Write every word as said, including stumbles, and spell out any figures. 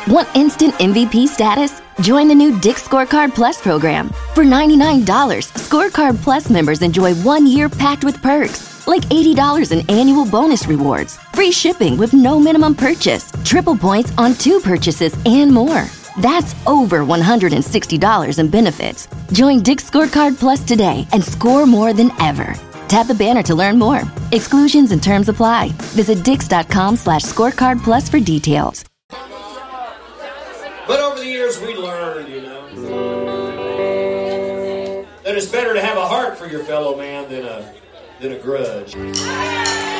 Want instant M V P status? Join the new Dick's Scorecard Plus program. For ninety-nine dollars, Scorecard Plus members enjoy one year packed with perks, like eighty dollars in annual bonus rewards, free shipping with no minimum purchase, triple points on two purchases, and more. That's over one hundred sixty dollars in benefits. Join Dick's Scorecard Plus today and score more than ever. Tap the banner to learn more. Exclusions and terms apply. Visit dix.com slash scorecard plus for details. But over the years, we learned, you know, that it's better to have a heart for your fellow man than a than a grudge.